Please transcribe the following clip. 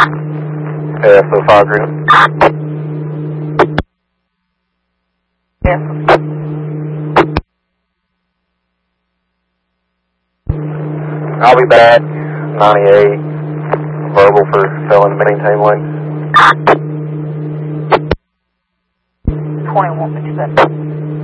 Yeah, so 5 green. Yes. I'll be back. 98. Verbal for failing to maintain lane. 2157.